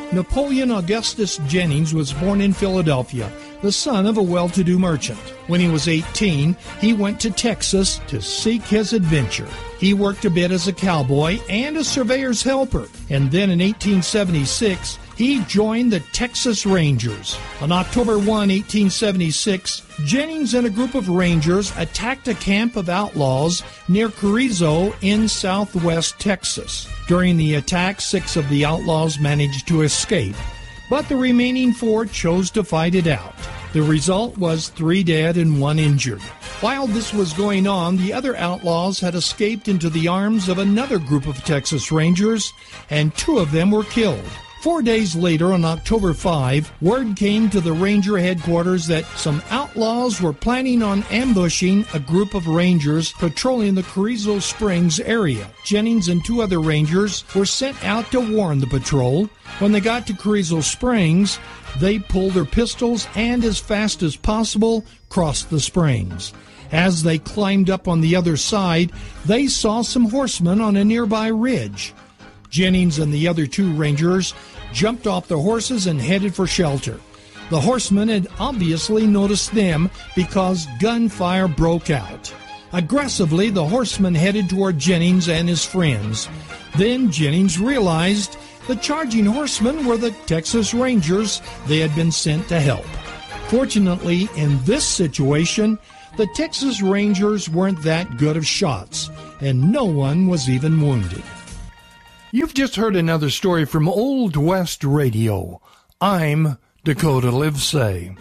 Napoleon Augustus Jennings was born in Philadelphia, the son of a well-to-do merchant. When he was 18, he went to Texas to seek his adventure. He worked a bit as a cowboy and a surveyor's helper, and then in 1876, he joined the Texas Rangers. On October 1, 1876, Jennings and a group of Rangers attacked a camp of outlaws near Carrizo in southwest Texas. During the attack, 6 of the outlaws managed to escape, but the remaining 4 chose to fight it out. The result was 3 dead and 1 injured. While this was going on, the other outlaws had escaped into the arms of another group of Texas Rangers, and 2 of them were killed. 4 days later, on October 5, word came to the Ranger headquarters that some outlaws were planning on ambushing a group of Rangers patrolling the Carrizo Springs area. Jennings and 2 other Rangers were sent out to warn the patrol. When they got to Carrizo Springs, they pulled their pistols and, as fast as possible, crossed the springs. As they climbed up on the other side, they saw some horsemen on a nearby ridge. Jennings and the other 2 Rangers jumped off their horses and headed for shelter. The horsemen had obviously noticed them because gunfire broke out. Aggressively, the horsemen headed toward Jennings and his friends. Then Jennings realized the charging horsemen were the Texas Rangers they had been sent to help. Fortunately, in this situation, the Texas Rangers weren't that good of shots, and no one was even wounded. You've just heard another story from Old West Radio. I'm Dakota Livesay.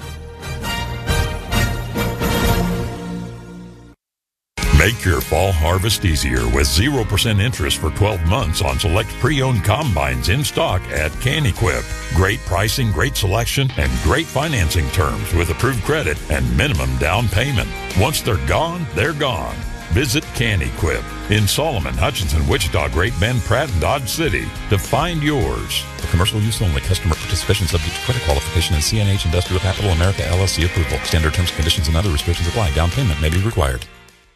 Make your fall harvest easier with 0% interest for 12 months on select pre-owned combines in stock at CanEquip. Great pricing, great selection, and great financing terms with approved credit and minimum down payment. Once they're gone, they're gone. Visit CanEquip in Solomon, Hutchinson, Wichita, Great Bend, Pratt, and Dodge City to find yours. For commercial use only. Customer participation subject to credit qualification and CNH Industrial Capital America LLC approval. Standard terms, conditions, and other restrictions apply. Down payment may be required.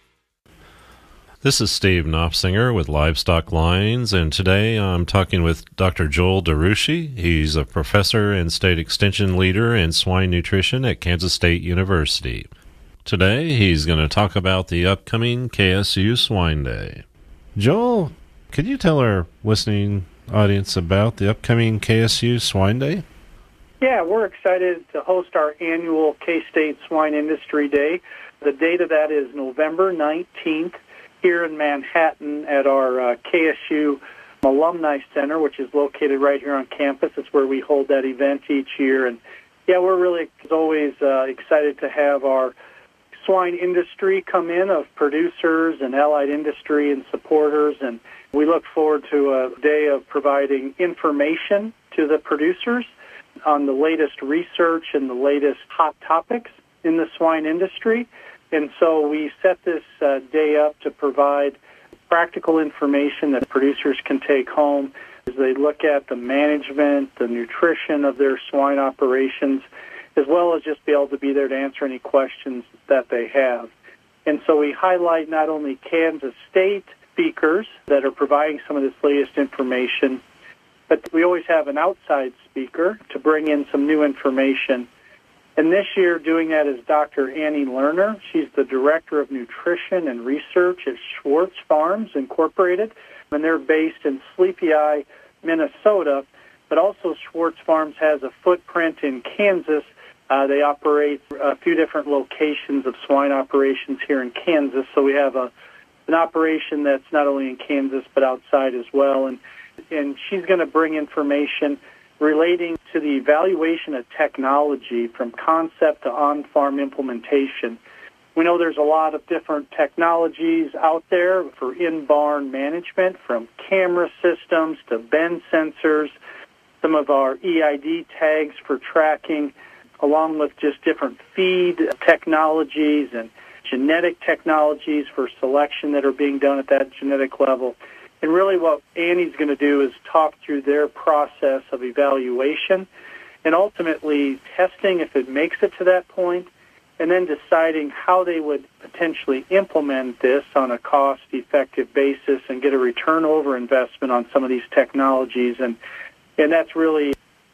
This is Steve Knopfsinger with Livestock Lines, and today I'm talking with Dr. Joel DeRucci. He's a professor and state extension leader in swine nutrition at Kansas State University. Today, he's going to talk about the upcoming KSU Swine Day. Joel, could you tell our listening audience about the upcoming KSU Swine Day? Yeah, we're excited to host our annual K-State Swine Industry Day. The date of that is November 19th here in Manhattan at our KSU Alumni Center, which is located right here on campus. It's where we hold that event each year. And, yeah, we're really, as always, excited to have our swine industry come in of producers and allied industry and supporters, and we look forward to a day of providing information to the producers on the latest research and the latest hot topics in the swine industry. And so we set this day up to provide practical information that producers can take home as they look at the management, the nutrition of their swine operations, as well as just be able to be there to answer any questions that they have. And so we highlight not only Kansas State speakers that are providing some of this latest information, but we always have an outside speaker to bring in some new information. And this year doing that is Dr. Annie Lerner. She's the Director of Nutrition and Research at Schwartz Farms Incorporated, and they're based in Sleepy Eye, Minnesota. But also Schwartz Farms has a footprint in Kansas. They operate a few different locations of swine operations here in Kansas. So we have an operation that's not only in Kansas but outside as well. And she's going to bring information relating to the evaluation of technology from concept to on-farm implementation. We know there's a lot of different technologies out there for in-barn management, from camera systems to bend sensors, some of our EID tags for tracking, along with just different feed technologies and genetic technologies for selection that are being done at that genetic level. And really what Annie's going to do is talk through their process of evaluation and ultimately testing if it makes it to that point, and then deciding how they would potentially implement this on a cost-effective basis and get a return over investment on some of these technologies. And that's really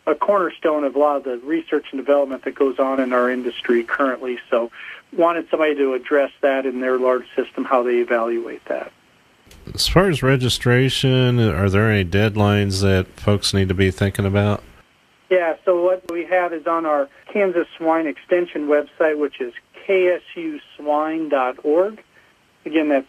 a cornerstone of a lot of the research and development that goes on in our industry currently. So wanted somebody to address that in their large system, how they evaluate that. As far as registration, are there any deadlines that folks need to be thinking about? Yeah, so what we have is on our Kansas Swine Extension website, which is ksuswine.org. Again, that's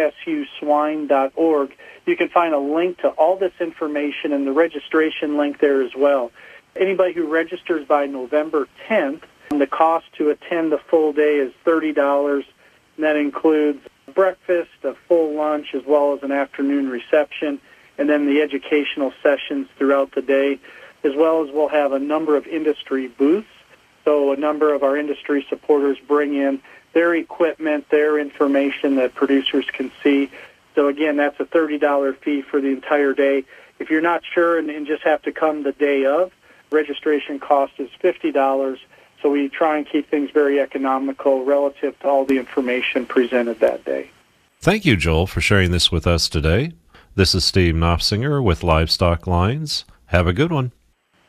ksuswine.org. You can find a link to all this information and the registration link there as well. Anybody who registers by November 10th, the cost to attend the full day is $30, and that includes breakfast, a full lunch, as well as an afternoon reception, and then the educational sessions throughout the day, as well as we'll have a number of industry booths. So a number of our industry supporters bring in their equipment, their information that producers can see. So again, that's a $30 fee for the entire day. If you're not sure and just have to come the day of, registration cost is $50. So we try and keep things very economical relative to all the information presented that day. Thank you, Joel, for sharing this with us today. This is Steve Knopfsinger with Livestock Lines. Have a good one.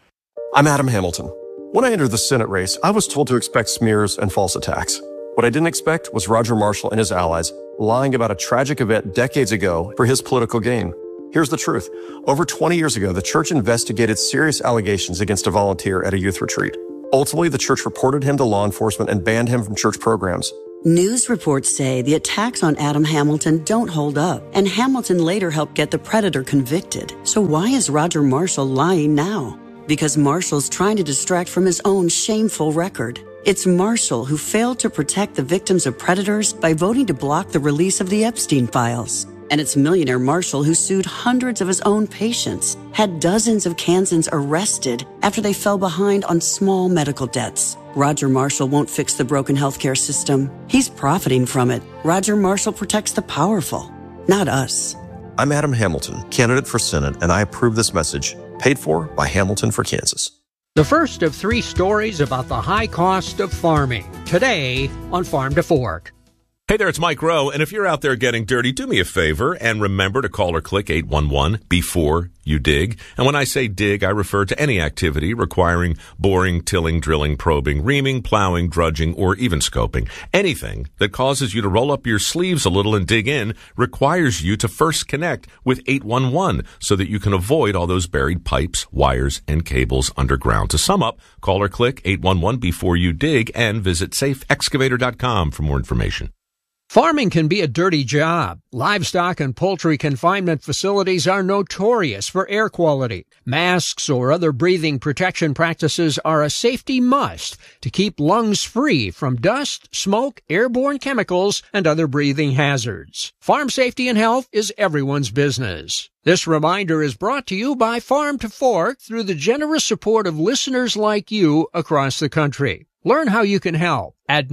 I'm Adam Hamilton. When I entered the Senate race, I was told to expect smears and false attacks. What I didn't expect was Roger Marshall and his allies lying about a tragic event decades ago for his political gain. Here's the truth. Over 20 years ago, the church investigated serious allegations against a volunteer at a youth retreat. Ultimately, the church reported him to law enforcement and banned him from church programs. News reports say the attacks on Adam Hamilton don't hold up, and Hamilton later helped get the predator convicted. So why is Roger Marshall lying now? Because Marshall's trying to distract from his own shameful record. It's Marshall who failed to protect the victims of predators by voting to block the release of the Epstein files. And it's millionaire Marshall who sued hundreds of his own patients, had dozens of Kansans arrested after they fell behind on small medical debts. Roger Marshall won't fix the broken healthcare system. He's profiting from it. Roger Marshall protects the powerful, not us. I'm Adam Hamilton, candidate for Senate, and I approve this message, paid for by Hamilton for Kansas. The first of 3 stories about the high cost of farming, today on Farm to Fork. Hey there, it's Mike Rowe, and if you're out there getting dirty, do me a favor and remember to call or click 811 before you dig. And when I say dig, I refer to any activity requiring boring, tilling, drilling, probing, reaming, plowing, drudging, or even scoping. Anything that causes you to roll up your sleeves a little and dig in requires you to first connect with 811 so that you can avoid all those buried pipes, wires, and cables underground. To sum up, call or click 811 before you dig and visit safeexcavator.com for more information. Farming can be a dirty job. Livestock and poultry confinement facilities are notorious for air quality. Masks or other breathing protection practices are a safety must to keep lungs free from dust, smoke, airborne chemicals, and other breathing hazards. Farm safety and health is everyone's business. This reminder is brought to you by Farm to Fork through the generous support of listeners like you across the country. Learn how you can help at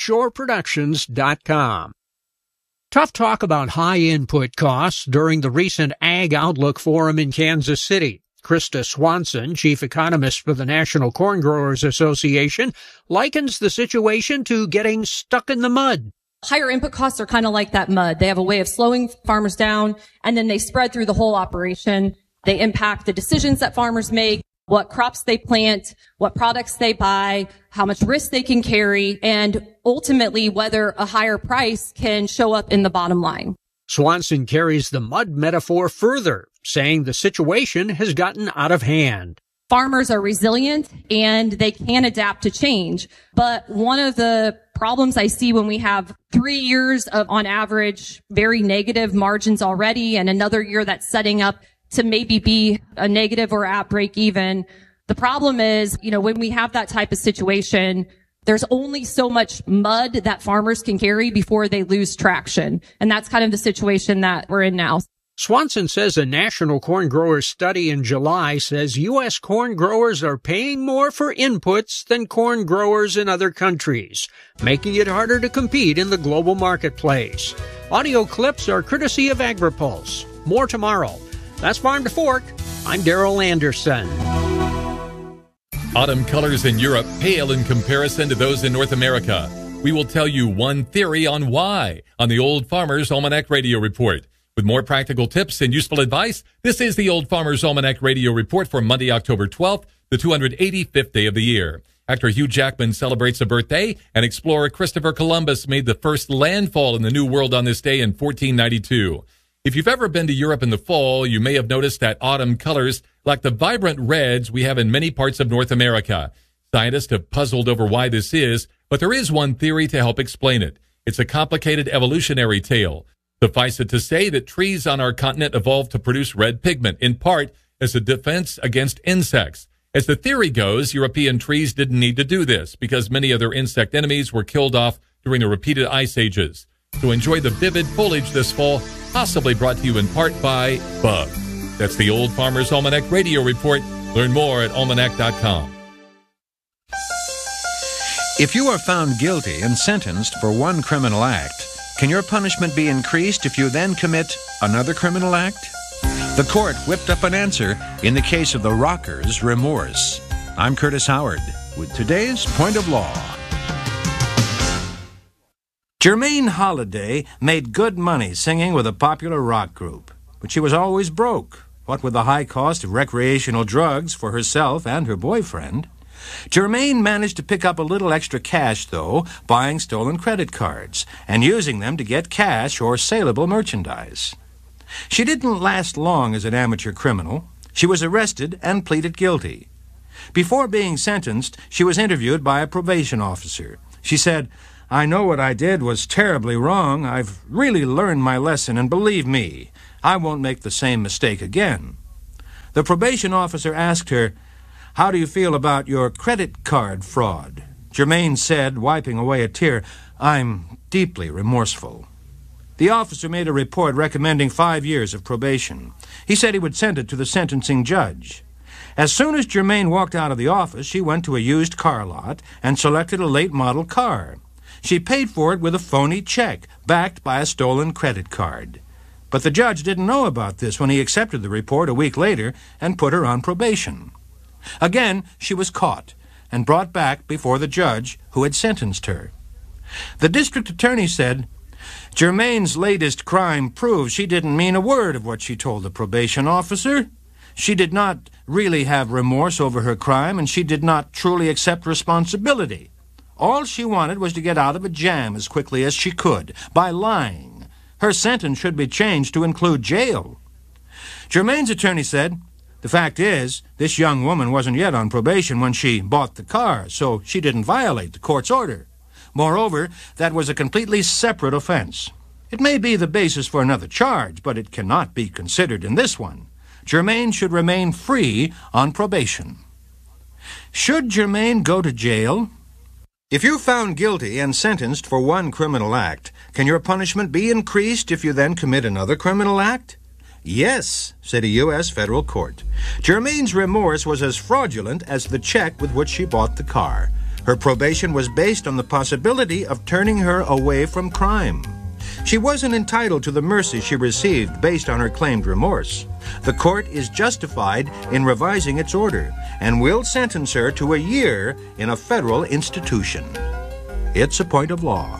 NorthshoreProductions.com. Tough talk about high input costs during the recent Ag Outlook Forum in Kansas City. Krista Swanson, chief economist for the National Corn Growers Association, likens the situation to getting stuck in the mud. Higher input costs are kind of like that mud. They have a way of slowing farmers down, and then they spread through the whole operation. They impact the decisions that farmers make, what crops they plant, what products they buy, how much risk they can carry, and ultimately whether a higher price can show up in the bottom line. Swanson carries the mud metaphor further, saying the situation has gotten out of hand. Farmers are resilient and they can adapt to change. But one of the problems I see when we have 3 years of, on average, very negative margins already, and another year that's setting up to maybe be a negative or at break even. The problem is, when we have that type of situation, there's only so much mud that farmers can carry before they lose traction. And that's kind of the situation that we're in now. Swanson says a National Corn Growers study in July says U.S. corn growers are paying more for inputs than corn growers in other countries, making it harder to compete in the global marketplace. Audio clips are courtesy of AgriPulse. More tomorrow. That's Farm to Fork. I'm Darrell Anderson. Autumn colors in Europe pale in comparison to those in North America. We will tell you one theory on why on the Old Farmer's Almanac Radio Report. With more practical tips and useful advice, this is the Old Farmer's Almanac Radio Report for Monday, October 12th, the 285th day of the year. Actor Hugh Jackman celebrates a birthday, and explorer Christopher Columbus made the first landfall in the New World on this day in 1492. If you've ever been to Europe in the fall, you may have noticed that autumn colors lack the vibrant reds we have in many parts of North America. Scientists have puzzled over why this is, but there is one theory to help explain it. It's a complicated evolutionary tale. Suffice it to say that trees on our continent evolved to produce red pigment, in part as a defense against insects. As the theory goes, European trees didn't need to do this because many of their insect enemies were killed off during the repeated ice ages. So enjoy the vivid foliage this fall, possibly brought to you in part by Bug. That's the Old Farmer's Almanac Radio Report. Learn more at almanac.com. If you are found guilty and sentenced for one criminal act, can your punishment be increased if you then commit another criminal act? The court whipped up an answer in the case of the Rockers' remorse. I'm Curtis Howard with today's Point of Law. Jermaine Holiday made good money singing with a popular rock group, but she was always broke, what with the high cost of recreational drugs for herself and her boyfriend. Jermaine managed to pick up a little extra cash, though, buying stolen credit cards and using them to get cash or saleable merchandise. She didn't last long as an amateur criminal. She was arrested and pleaded guilty. Before being sentenced, she was interviewed by a probation officer. She said, "I know what I did was terribly wrong. I've really learned my lesson, and believe me, I won't make the same mistake again." The probation officer asked her, "How do you feel about your credit card fraud?" Jermaine said, wiping away a tear, "I'm deeply remorseful." The officer made a report recommending 5 years of probation. He said he would send it to the sentencing judge. As soon as Jermaine walked out of the office, she went to a used car lot and selected a late-model car. She paid for it with a phony check, backed by a stolen credit card. But the judge didn't know about this when he accepted the report a week later and put her on probation. Again, she was caught and brought back before the judge who had sentenced her. The district attorney said, "Jermaine's latest crime proves she didn't mean a word of what she told the probation officer. She did not really have remorse over her crime, and she did not truly accept responsibility. All she wanted was to get out of a jam as quickly as she could by lying. Her sentence should be changed to include jail." Jermaine's attorney said, "The fact is, this young woman wasn't yet on probation when she bought the car, so she didn't violate the court's order. Moreover, that was a completely separate offense. It may be the basis for another charge, but it cannot be considered in this one. Jermaine should remain free on probation." Should Jermaine go to jail? If you're found guilty and sentenced for one criminal act, can your punishment be increased if you then commit another criminal act? Yes, said a U.S. federal court. Jermaine's remorse was as fraudulent as the check with which she bought the car. Her probation was based on the possibility of turning her away from crime. She wasn't entitled to the mercy she received based on her claimed remorse. The court is justified in revising its order and will sentence her to a year in a federal institution. It's a point of law.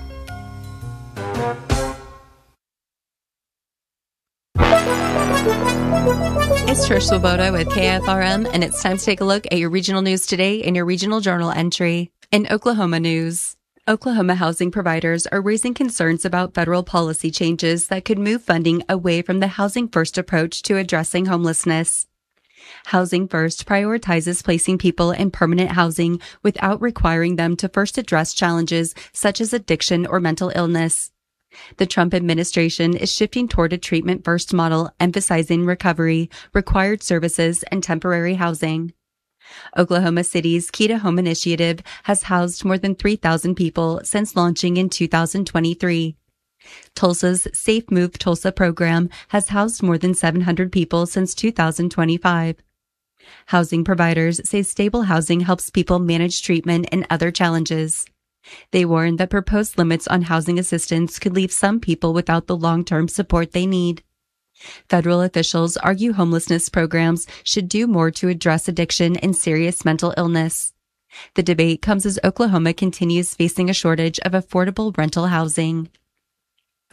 It's Trish Swoboda with KFRM, and it's time to take a look at your regional news today in your regional journal entry. In Oklahoma news, Oklahoma housing providers are raising concerns about federal policy changes that could move funding away from the Housing First approach to addressing homelessness. Housing First prioritizes placing people in permanent housing without requiring them to first address challenges such as addiction or mental illness. The Trump administration is shifting toward a treatment-first model emphasizing recovery, required services, and temporary housing. Oklahoma City's Key to Home initiative has housed more than 3,000 people since launching in 2023. Tulsa's Safe Move Tulsa program has housed more than 700 people since 2025. Housing providers say stable housing helps people manage treatment and other challenges. They warn that proposed limits on housing assistance could leave some people without the long-term support they need. Federal officials argue homelessness programs should do more to address addiction and serious mental illness. The debate comes as Oklahoma continues facing a shortage of affordable rental housing.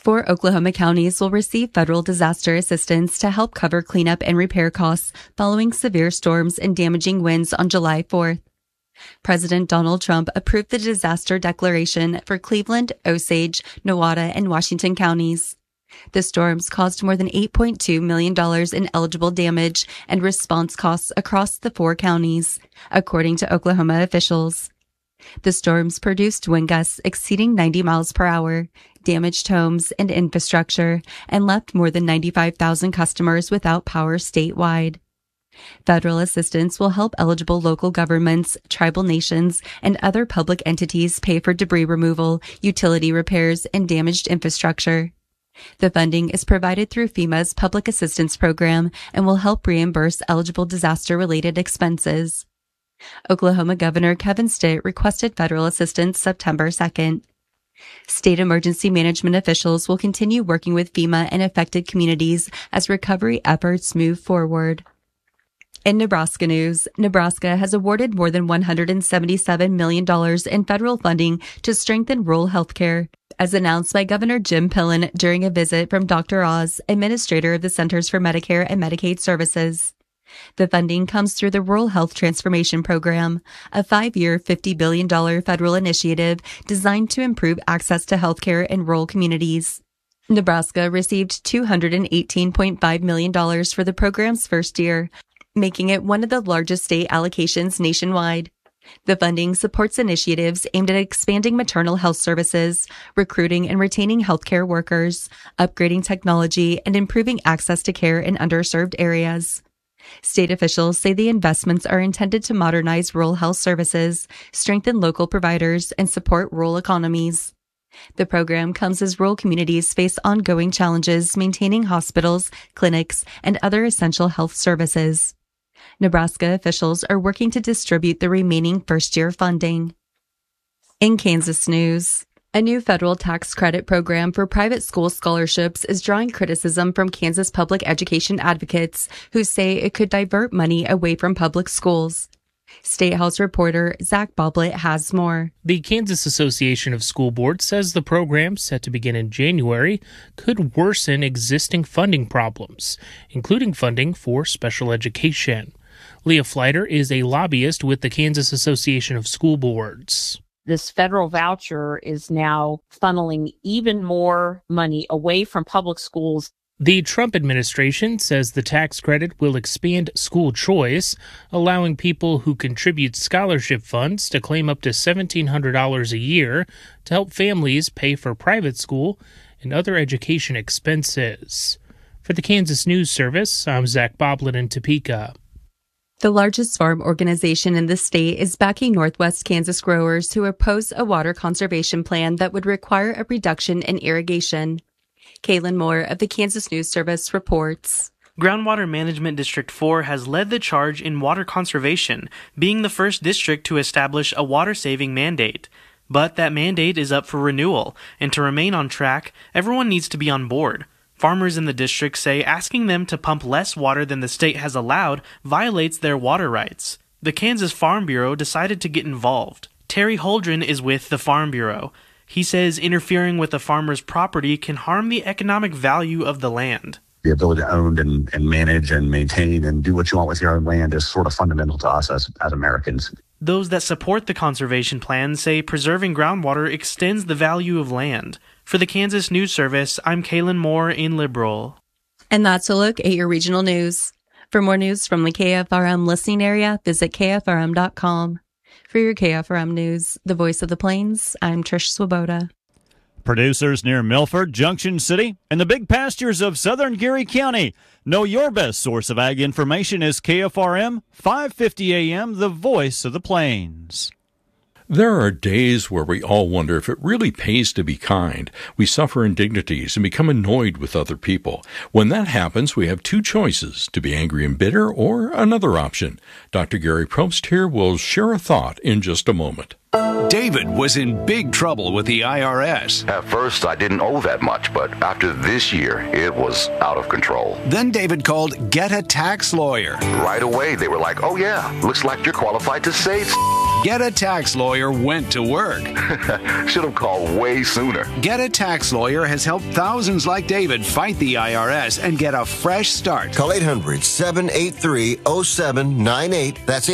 4 Oklahoma counties will receive federal disaster assistance to help cover cleanup and repair costs following severe storms and damaging winds on July 4th. President Donald Trump approved the disaster declaration for Cleveland, Osage, Nowata, and Washington counties. The storms caused more than $8.2 million in eligible damage and response costs across the 4 counties, according to Oklahoma officials. The storms produced wind gusts exceeding 90 miles per hour, damaged homes and infrastructure, and left more than 95,000 customers without power statewide. Federal assistance will help eligible local governments, tribal nations, and other public entities pay for debris removal, utility repairs, and damaged infrastructure. The funding is provided through FEMA's Public Assistance Program and will help reimburse eligible disaster-related expenses. Oklahoma Governor Kevin Stitt requested federal assistance September 2nd. State emergency management officials will continue working with FEMA and affected communities as recovery efforts move forward. In Nebraska news, Nebraska has awarded more than $177 million in federal funding to strengthen rural health care, as announced by Governor Jim Pillen during a visit from Dr. Oz, administrator of the Centers for Medicare and Medicaid Services. The funding comes through the Rural Health Transformation Program, a 5-year, $50 billion federal initiative designed to improve access to health care in rural communities. Nebraska received $218.5 million for the program's first year, making it one of the largest state allocations nationwide. The funding supports initiatives aimed at expanding maternal health services, recruiting and retaining healthcare workers, upgrading technology, and improving access to care in underserved areas. State officials say the investments are intended to modernize rural health services, strengthen local providers, and support rural economies. The program comes as rural communities face ongoing challenges maintaining hospitals, clinics, and other essential health services. Nebraska officials are working to distribute the remaining first-year funding. In Kansas news, a new federal tax credit program for private school scholarships is drawing criticism from Kansas public education advocates who say it could divert money away from public schools. State House reporter Zach Boblet has more. The Kansas Association of School Boards says the program, set to begin in January, could worsen existing funding problems, including funding for special education. Leah Fleiter is a lobbyist with the Kansas Association of School Boards. This federal voucher is now funneling even more money away from public schools. The Trump administration says the tax credit will expand school choice, allowing people who contribute scholarship funds to claim up to $1,700 a year to help families pay for private school and other education expenses. For the Kansas News Service, I'm Zach Boblet in Topeka. The largest farm organization in the state is backing Northwest Kansas growers who oppose a water conservation plan that would require a reduction in irrigation. Kaylin Moore of the Kansas News Service reports. Groundwater Management District 4 has led the charge in water conservation, being the first district to establish a water-saving mandate. But that mandate is up for renewal, and to remain on track, everyone needs to be on board. Farmers in the district say asking them to pump less water than the state has allowed violates their water rights. The Kansas Farm Bureau decided to get involved. Terry Holdren is with the Farm Bureau. He says interfering with a farmer's property can harm the economic value of the land. The ability to own and manage and maintain and do what you want with your own land is sort of fundamental to us as Americans. Those that support the conservation plan say preserving groundwater extends the value of land. For the Kansas News Service, I'm Kaylin Moore in Liberal. And that's a look at your regional news. For more news from the KFRM listening area, visit KFRM.com. For your KFRM news, the voice of the plains, I'm Trish Swoboda. Producers near Milford, Junction City, and the big pastures of southern Geary County. Know your best source of ag information is KFRM, 550 AM, the voice of the plains. There are days where we all wonder if it really pays to be kind. We suffer indignities and become annoyed with other people. When that happens, we have two choices, to be angry and bitter or another option. Dr. Gary Probst here will share a thought in just a moment. David was in big trouble with the IRS. At first, I didn't owe that much, but after this year, it was out of control. Then David called Get a Tax Lawyer. Right away, they were like, oh yeah, looks like you're qualified to save. Get a Tax Lawyer went to work. Should have called way sooner. Get a Tax Lawyer has helped thousands like David fight the IRS and get a fresh start. Call 800-783-0798. That's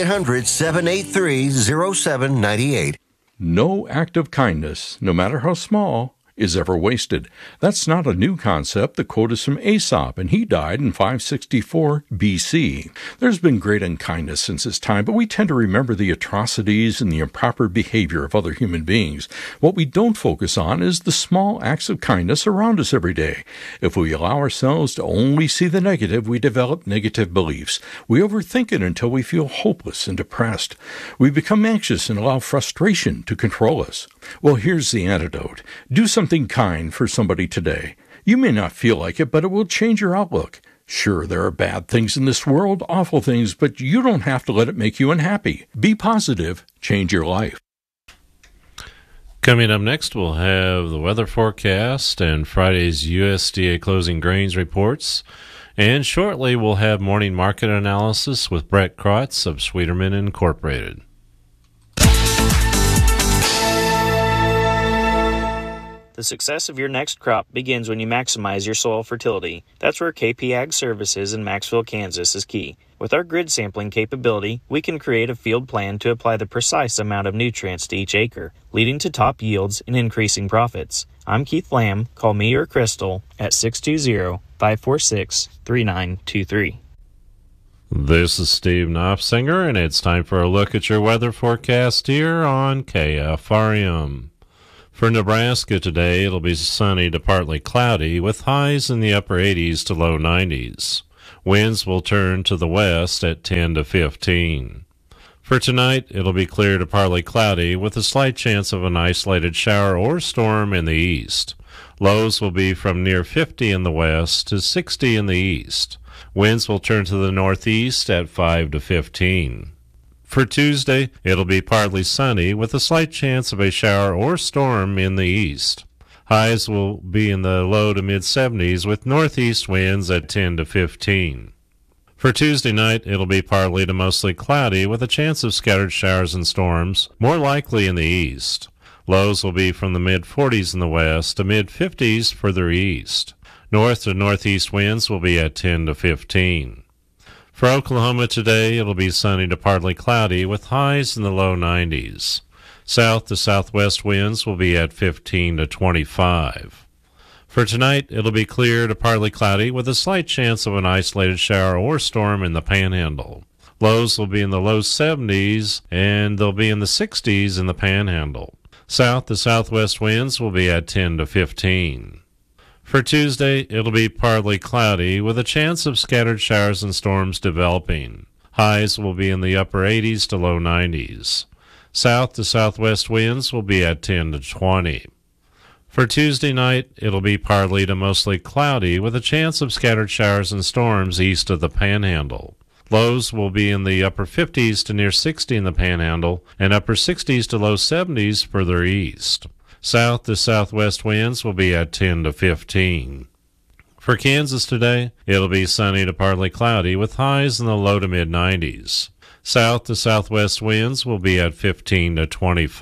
800-783-0798. No act of kindness, no matter how small, is ever wasted. That's not a new concept. The quote is from Aesop, and he died in 564 BC. There's been great unkindness since his time, but we tend to remember the atrocities and the improper behavior of other human beings. What we don't focus on is the small acts of kindness around us every day. If we allow ourselves to only see the negative, we develop negative beliefs. We overthink it until we feel hopeless and depressed. We become anxious and allow frustration to control us. Well, here's the antidote. Do something kind for somebody today. You may not feel like it, but it will change your outlook. Sure, there are bad things in this world, awful things, but you don't have to let it make you unhappy. Be positive. Change your life. Coming up next, we'll have the weather forecast and Friday's USDA closing grains reports. And shortly, we'll have morning market analysis with Brett Krotz of Sweeterman Incorporated. The success of your next crop begins when you maximize your soil fertility. That's where KP Ag Services in Maxville, Kansas is key. With our grid sampling capability, we can create a field plan to apply the precise amount of nutrients to each acre, leading to top yields and increasing profits. I'm Keith Lamb. Call me or Crystal at 620-546-3923. This is Steve Knopfsinger, and it's time for a look at your weather forecast here on KFRM. For Nebraska today, it'll be sunny to partly cloudy with highs in the upper 80s to low 90s. Winds will turn to the west at 10 to 15. For tonight, it'll be clear to partly cloudy with a slight chance of an isolated shower or storm in the east. Lows will be from near 50 in the west to 60 in the east. Winds will turn to the northeast at 5 to 15. For Tuesday, it'll be partly sunny with a slight chance of a shower or storm in the east. Highs will be in the low to mid-70s with northeast winds at 10 to 15. For Tuesday night, it'll be partly to mostly cloudy with a chance of scattered showers and storms, more likely in the east. Lows will be from the mid-40s in the west to mid-50s further east. North to northeast winds will be at 10 to 15. For Oklahoma today, it'll be sunny to partly cloudy with highs in the low 90s. South to southwest winds will be at 15 to 25. For tonight, it'll be clear to partly cloudy with a slight chance of an isolated shower or storm in the Panhandle. Lows will be in the low 70s, and they'll be in the 60s in the Panhandle. South to southwest winds will be at 10 to 15. For Tuesday, it'll be partly cloudy with a chance of scattered showers and storms developing. Highs will be in the upper 80s to low 90s. South to southwest winds will be at 10 to 20. For Tuesday night, it'll be partly to mostly cloudy with a chance of scattered showers and storms east of the Panhandle. Lows will be in the upper 50s to near 60 in the Panhandle and upper 60s to low 70s further east. South to southwest winds will be at 10 to 15. For Kansas today, it'll be sunny to partly cloudy with highs in the low to mid-90s. South to southwest winds will be at 15 to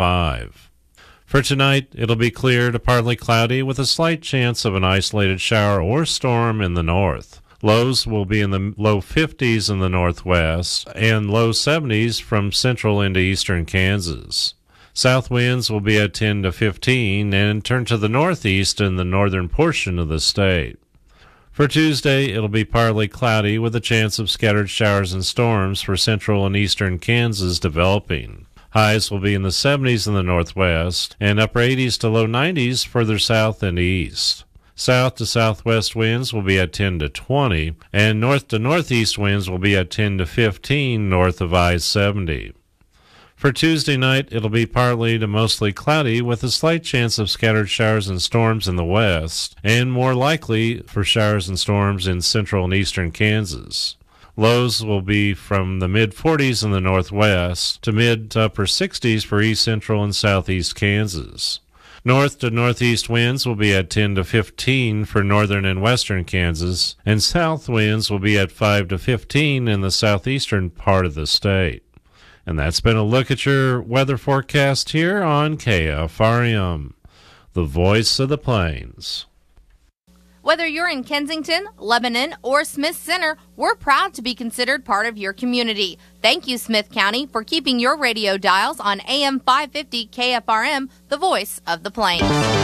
25. For tonight, it'll be clear to partly cloudy with a slight chance of an isolated shower or storm in the north. Lows will be in the low 50s in the northwest and low 70s from central into eastern Kansas. South winds will be at 10 to 15 and turn to the northeast in the northern portion of the state. For Tuesday, it'll be partly cloudy with a chance of scattered showers and storms for central and eastern Kansas developing. Highs will be in the 70s in the northwest and upper 80s to low 90s further south and east. South to southwest winds will be at 10 to 20, and north to northeast winds will be at 10 to 15 north of I-70. For Tuesday night, it'll be partly to mostly cloudy with a slight chance of scattered showers and storms in the west, and more likely for showers and storms in central and eastern Kansas. Lows will be from the mid-40s in the northwest to mid to upper 60s for east central and southeast Kansas. North to northeast winds will be at 10 to 15 for northern and western Kansas, and south winds will be at 5 to 15 in the southeastern part of the state. And that's been a look at your weather forecast here on KFRM, the voice of the plains. Whether you're in Kensington, Lebanon, or Smith Center, we're proud to be considered part of your community. Thank you, Smith County, for keeping your radio dials on AM 550 KFRM, the voice of the plains.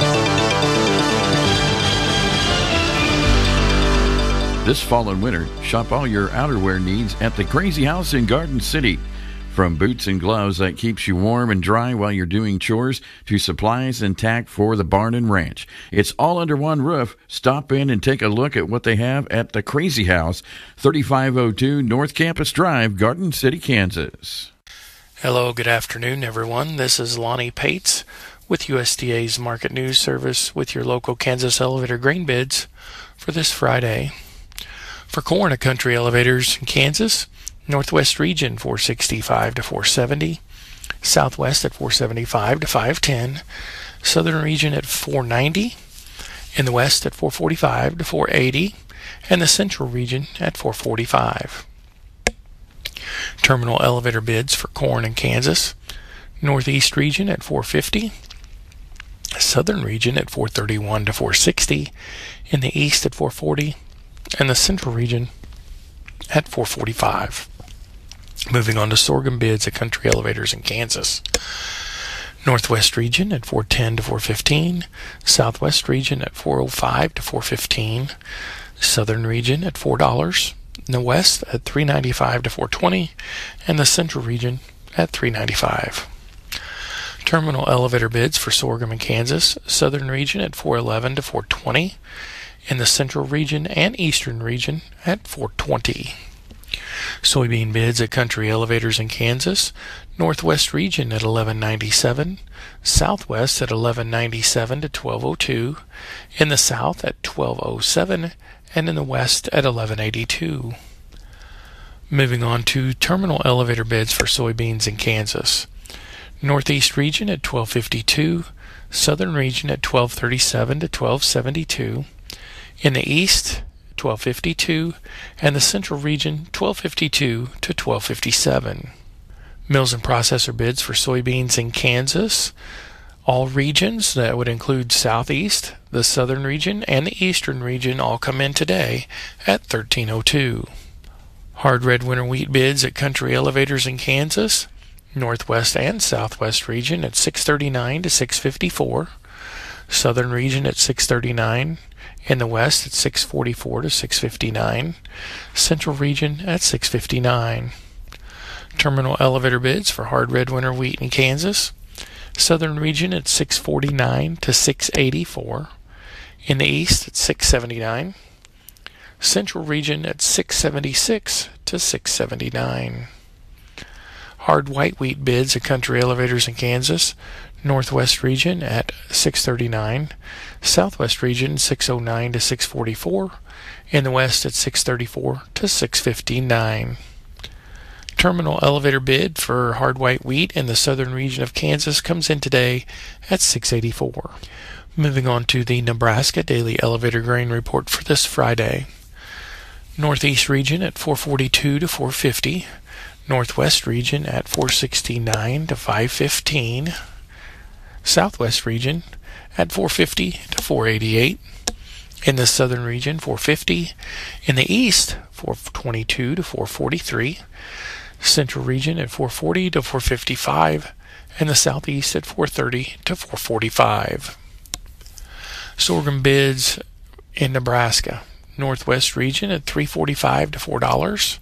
This fall and winter, shop all your outerwear needs at the Crazy House in Garden City. From boots and gloves that keeps you warm and dry while you're doing chores to supplies and tack for the barn and ranch. It's all under one roof. Stop in and take a look at what they have at the Crazy House, 3502 North Campus Drive, Garden City, Kansas. Hello, good afternoon, everyone. This is Lonnie Pates with USDA's Market News Service with your local Kansas elevator grain bids for this Friday. For corn at Country Elevators in Kansas, Northwest region 465 to 470, Southwest at 475 to 510, Southern region at 490, in the West at 445 to 480, and the Central region at 445. Terminal elevator bids for corn in Kansas, Northeast region at 450, Southern region at 431 to 460, in the East at 440, and the Central region at 445. Moving on to sorghum bids at Country Elevators in Kansas. Northwest region at 410 to 415, Southwest region at 405 to 415, Southern region at $4, the West at $395 to $420, and the Central region at $395. Terminal elevator bids for sorghum in Kansas, Southern region at $411 to $420, in the Central region and Eastern region at $420. Soybean bids at Country Elevators in Kansas, Northwest region at $11.97, Southwest at $11.97 to $12.02, in the South at $12.07, and in the West at $11.82. Moving on to terminal elevator bids for soybeans in Kansas. Northeast region at $12.52, Southern region at $12.37 to $12.72, in the East $12.52, and the Central region $12.52 to $12.57. Mills and processor bids for soybeans in Kansas, all regions, that would include Southeast, the Southern region, and the Eastern region, all come in today at $13.02. Hard red winter wheat bids at Country Elevators in Kansas, Northwest and Southwest region at $6.39 to $6.54, Southern region at $6.39, in the West at $6.44 to $6.59, Central region at $6.59. Terminal elevator bids for hard red winter wheat in Kansas, Southern region at $6.49 to $6.84, in the East at $6.79, Central region at $6.76 to $6.79. Hard white wheat bids at Country Elevators in Kansas, Northwest region at $6.39, Southwest region $6.09 to $6.44, in the West at $6.34 to $6.59. Terminal elevator bid for hard white wheat in the Southern region of Kansas comes in today at $6.84. Moving on to the Nebraska Daily Elevator Grain Report for this Friday. Northeast region at $4.42 to $4.50, Northwest region at $4.69 to $5.15, Southwest region at $4.50 to $4.88, in the Southern region $4.50, in the East $4.22 to $4.43, Central region at $4.40 to $4.55, and the Southeast at $4.30 to $4.45. Sorghum bids in Nebraska. Northwest region at $3.45 to $4,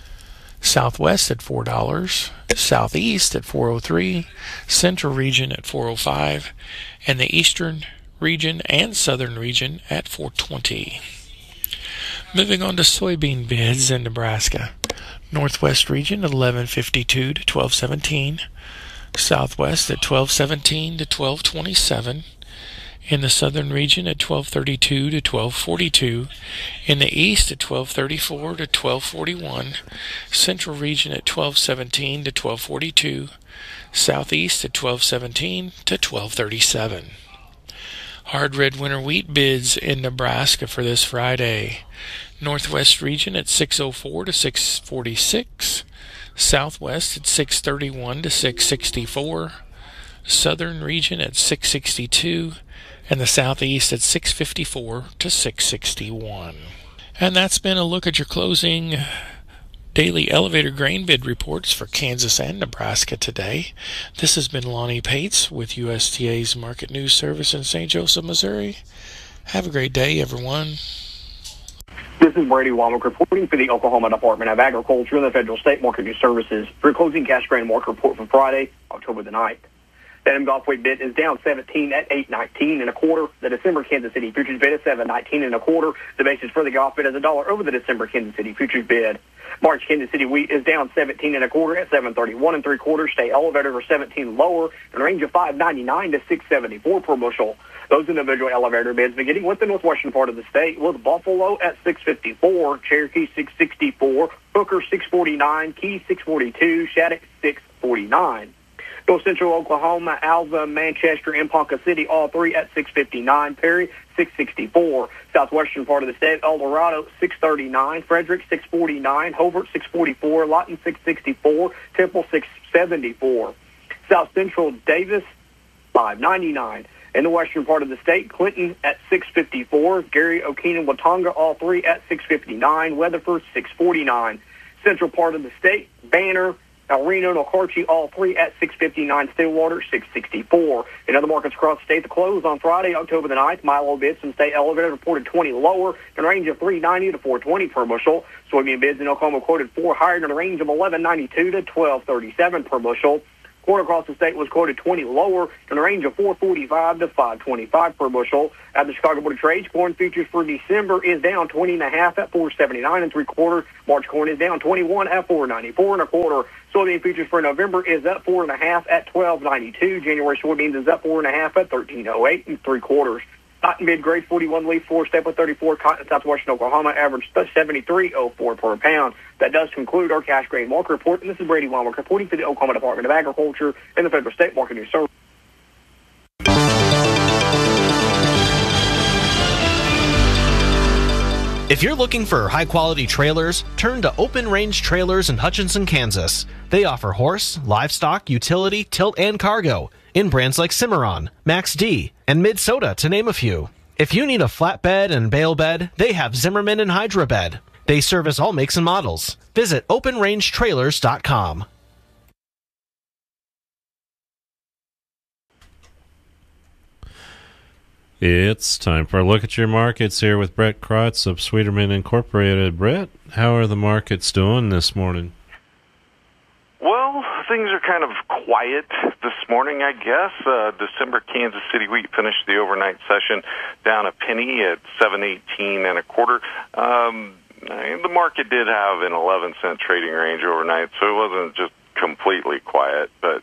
Southwest at $4, Southeast at $4.03, Central region at $4.05, and the Eastern region and Southern region at $4.20. Moving on to soybean bids in Nebraska. Northwest region at $11.52 to $12.17, Southwest at $12.17 to $12.27, in the Southern region at $12.32 to $12.42, in the East at $12.34 to $12.41, Central region at $12.17 to $12.42, Southeast at $12.17 to $12.37. Hard red winter wheat bids in Nebraska for this Friday. Northwest region at $6.04 to $6.46, Southwest at 631 to 664. Southern region at 662. And the Southeast at 654 to 661. And that's been a look at your closing daily elevator grain bid reports for Kansas and Nebraska today. This has been Lonnie Pates with USDA's Market News Service in St. Joseph, Missouri. Have a great day, everyone. This is Brady Womack reporting for the Oklahoma Department of Agriculture and the Federal State Market News Services for closing cash grain market report for Friday, October the 9th. The Gulf weight bid is down 17 at 8.19 and a quarter. The December Kansas City futures bid is 7.19 and a quarter. The basis for the Gulf bid is $1 over the December Kansas City futures bid. March Kansas City wheat is down 17 and a quarter at 7.31 and 3/4. Stay elevated for 17 lower in a range of 5.99 to 6.74 per bushel. Those individual elevator bids beginning with the northwestern part of the state with Buffalo at 6.54, Cherokee 6.64, Hooker 6.49, Key 6.42, Shattuck 6.49. North Central Oklahoma, Alva, Manchester, and Ponca City, all three at 6.59. Perry, 6.64. Southwestern part of the state, El Dorado, 6.39. Frederick, 6.49. Hobart, 6.44. Lawton, 6.64. Temple, 6.74. South Central Davis, 5.99. In the western part of the state, Clinton at 6.54. Gary, Okina, Watauga, all three at 6.59. Weatherford, 6.49. Central part of the state, Banner, El Reno and Okarche, all three at 6.59. Stillwater, 6.64. In other markets across the state, the close on Friday, October the 9th, Milo bids and state elevated reported 20 lower in a range of 3.90 to 4.20 per bushel. Soybean bids in Oklahoma quoted 4 higher in a range of 11.92 to 12.37 per bushel. Corn across the state was quoted 20 lower in a range of 4.45 to 5.25 per bushel. At the Chicago Board of Trade, corn futures for December is down 20.5 at 4.79 and 3/4. March corn is down 21 at 4.94 and 1/4. Soybean futures for November is up 4.5 at 12.92. January soybeans is up 4.5 at 13.08 and 3/4. Cotton mid grade 41 leaf 4 step with 34. Cotton southwestern Oklahoma average 73.04 per pound. That does conclude our cash grain market report. And this is Brady Womack reporting for the Oklahoma Department of Agriculture and the Federal State Market News Service. If you're looking for high-quality trailers, turn to Open Range Trailers in Hutchinson, Kansas. They offer horse, livestock, utility, tilt, and cargo in brands like Cimarron, Max D, and Minnesota, to name a few. If you need a flatbed and bale bed, they have Zimmerman and Hydra Bed. They service all makes and models. Visit OpenRangeTrailers.com. It's time for a look at your markets here with Brett Krotz of Sweeterman Incorporated. Brett, how are the markets doing this morning? Well, things are kind of quiet this morning, I guess. December Kansas City wheat finished the overnight session down a penny at 7.18 and a quarter. The market did have an 11-cent trading range overnight, so it wasn't just completely quiet, but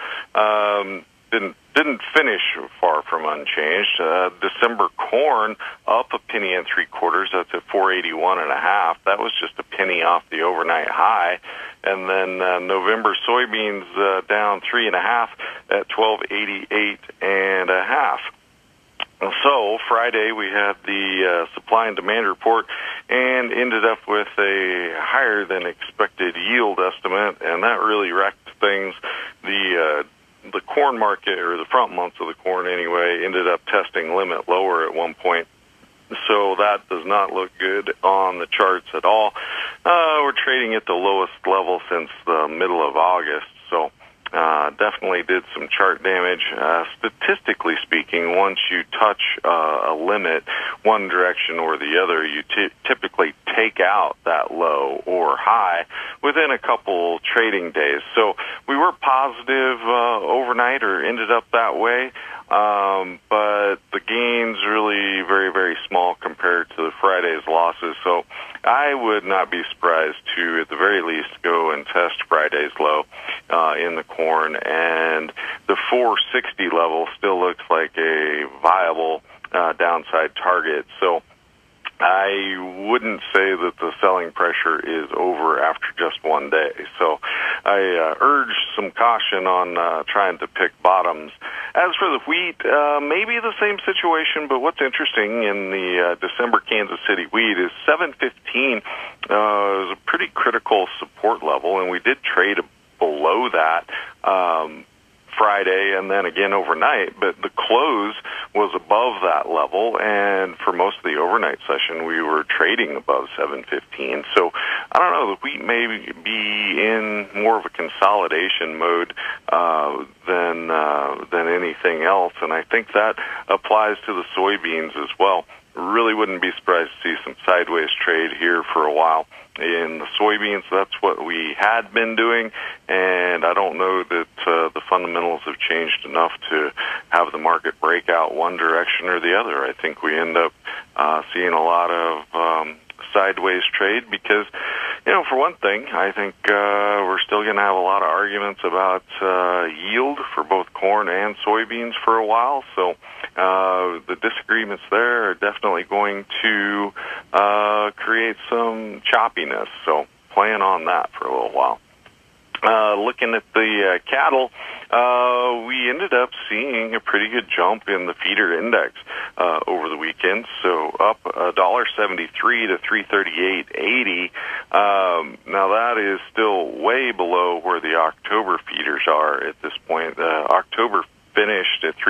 didn't finish far from unchanged. December corn up a penny and 3/4. That's at 481.5. That was just a penny off the overnight high. And then November soybeans down 3.5 at 1288.5. So Friday we had the supply and demand report and ended up with a higher than expected yield estimate, and that really wrecked things. The corn market, or the front months of the corn anyway, ended up testing limit lower at one point. So that does not look good on the charts at all. We're trading at the lowest level since the middle of August. So definitely did some chart damage. Statistically speaking, once you touch a limit one direction or the other, you typically take out that low or high within a couple trading days. So we were positive overnight, or ended up that way, but the gains really very, very small compared to the Friday's losses. So I would not be surprised to, at the very least, go and test Friday's low in the corn, and the 460 level still looks like a viable downside target. So I wouldn't say that the selling pressure is over after just one day. So I urge some caution on trying to pick bottoms. As for the wheat, maybe the same situation, but what's interesting in the December Kansas City wheat is 715 is a pretty critical support level, and we did trade below that Friday and then again overnight, but the close was above that level, and for most of the overnight session we were trading above 715. So I don't know, the wheat may be in more of a consolidation mode than anything else, and I think that applies to the soybeans as well. Really wouldn't be surprised to see some sideways trade here for a while. In the soybeans, that's what we had been doing, and I don't know that the fundamentals have changed enough to have the market break out one direction or the other. I think we end up seeing a lot of sideways trade because, for one thing, I think we're still going to have a lot of arguments about yield for both corn and soybeans for a while, so the disagreements there are definitely going to create some choppiness, so plan on that for a little while. Looking at the cattle, we ended up seeing a pretty good jump in the feeder index over the weekend, so up $1.73 to $338.80. Now that is still way below where the October feeders are at this point. October finished at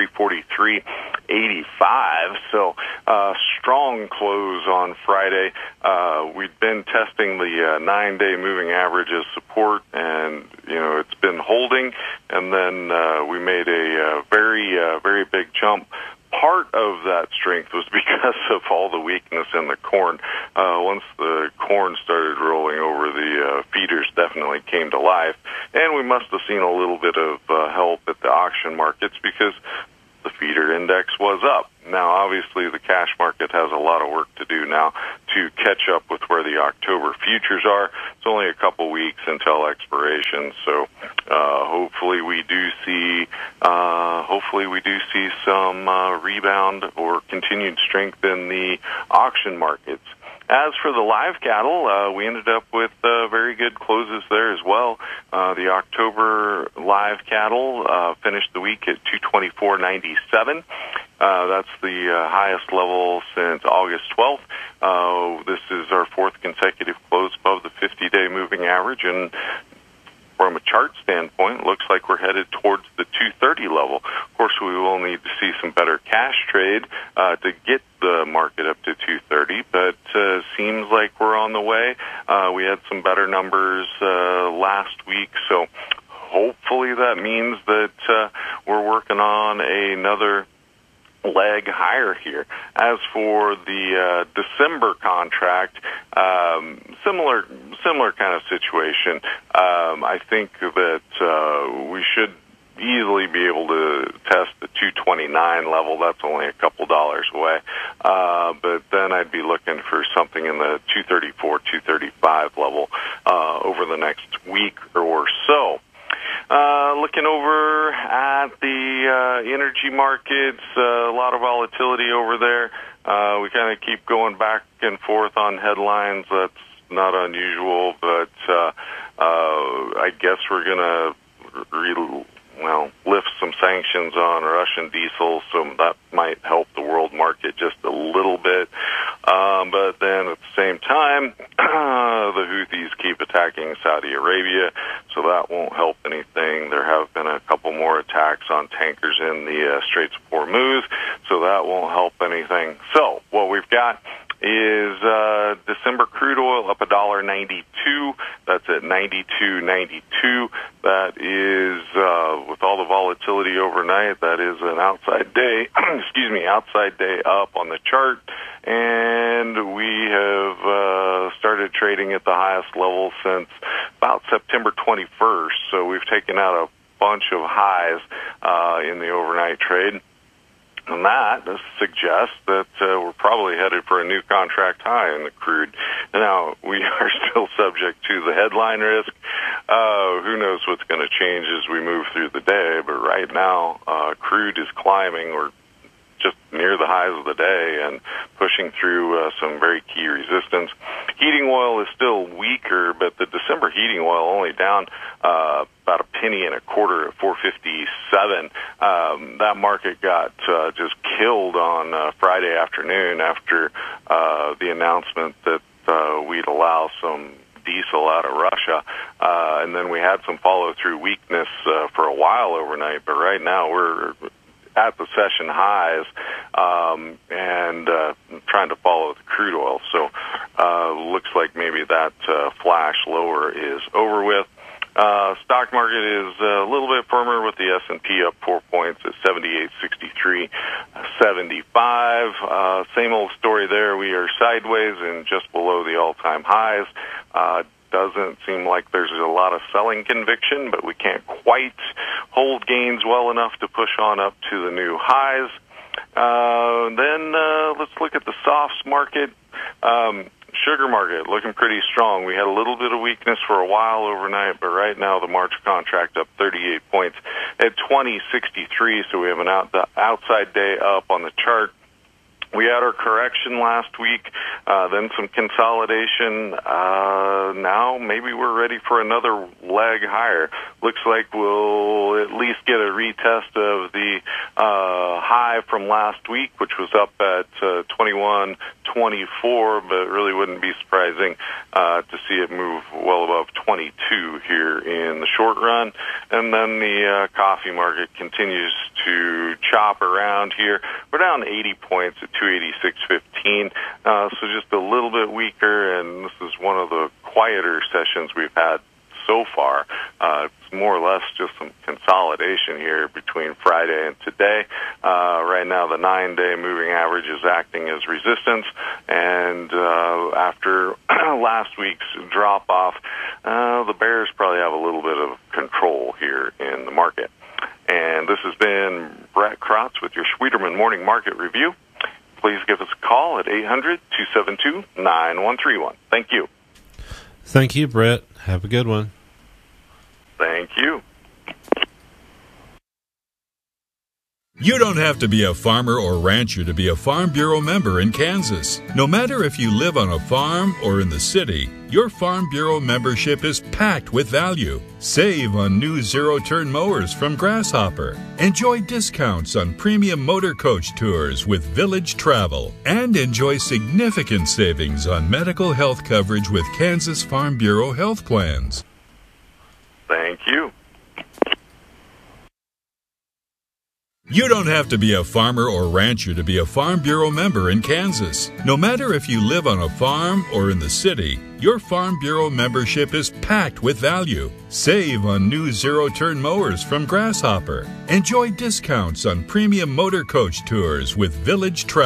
343.85, so strong close on Friday. We've been testing the 9-day moving average as support, and it's been holding, and then we made a very big jump. Part of that strength was because of all the weakness in the corn. Once the corn started rolling over, the feeders definitely came to life, and we must have seen a little bit of help at the auction markets because the feeder index was up. Now, obviously, the cash market has a lot of work to do now to catch up with where the October futures are. It's only a couple weeks until expiration, so hopefully we do see some rebound or continued strength in the auction markets. As for the live cattle, we ended up with very good closes there as well. The October live cattle finished the week at $224.97. That's the highest level since August 12th. This is our fourth consecutive close above the 50-day moving average, and from a chart standpoint, it looks like we're headed towards the 230 level. Of course, we will need to see some better cash trade to get the market up to 230, but seems like we're on the way. We had some better numbers last week, so hopefully that means that we're working on another leg higher here. As for the December contract, similar kind of situation. I think that we should easily be able to test the 229 level. That's only a couple dollars away. But then I'd be looking for something in the 234, 235 level over the next week or so. Looking over at the energy markets, a lot of volatility over there. We kind of keep going back and forth on headlines. That's not unusual, but I guess we're going to lift some sanctions on Russian diesel, so that might help the world market just a little bit. But then at the same time, the Houthis keep attacking Saudi Arabia, so that won't help anything. There have been a couple more attacks on tankers in the Straits of Hormuz, so that won't help anything. So what we've got is December crude oil up $1.92. That's at 92.92. That is with all the volatility overnight. That is an outside day. Outside day up on the chart, and we have started trading at the highest level since about September 21st. So we've taken out a bunch of highs in the overnight trade. And that suggests that we're probably headed for a new contract high in the crude. Now, we are still subject to the headline risk. Who knows what's going to change as we move through the day, but right now, crude is climbing or just near the highs of the day and pushing through some very key resistance. Heating oil is still weaker, but the December heating oil only down about a penny and a quarter at 4.57. That market got just killed on Friday afternoon after the announcement that we'd allow some diesel out of Russia, and then we had some follow-through weakness for a while overnight, but right now we're at the session highs and trying to follow the crude oil. So looks like maybe that flash lower is over with. Stock market is a little bit firmer with the S&P up 4 points at 78.63.75. Same old story there. We are sideways and just below the all-time highs. Doesn't seem like there's a lot of selling conviction, but we can't quite hold gains well enough to push on up to the new highs. Then let's look at the softs market. Sugar market looking pretty strong. We had a little bit of weakness for a while overnight, but right now the March contract up 38 points at 20.63, so we have an outside day up on the chart. We had our correction last week, then some consolidation. Now maybe we're ready for another leg higher. Looks like we'll at least get a retest of the high from last week, which was up at 21.24, but it really wouldn't be surprising to see it move well above 22 here in the short run. And then the coffee market continues to chop around here. We're down 80 points at 286.15, so just a little bit weaker, and this is one of the quieter sessions we've had so far. It's more or less just some consolidation here between Friday and today. Right now the 9-day moving average is acting as resistance, and after last week's drop-off, the bears probably have a little bit of control here in the market. And this has been Brett Krotz with your Schwieterman Morning Market Review. Please give us a call at 800-272-9131. Thank you. Thank you, Brett. Have a good one. Thank you. You don't have to be a farmer or rancher to be a Farm Bureau member in Kansas. No matter if you live on a farm or in the city, your Farm Bureau membership is packed with value. Save on new zero-turn mowers from Grasshopper. Enjoy discounts on premium motor coach tours with Village Travel. And enjoy significant savings on medical health coverage with Kansas Farm Bureau health plans. Thank you. You don't have to be a farmer or rancher to be a Farm Bureau member in Kansas. No matter if you live on a farm or in the city, your Farm Bureau membership is packed with value. Save on new zero-turn mowers from Grasshopper. Enjoy discounts on premium motor coach tours with Village Travel.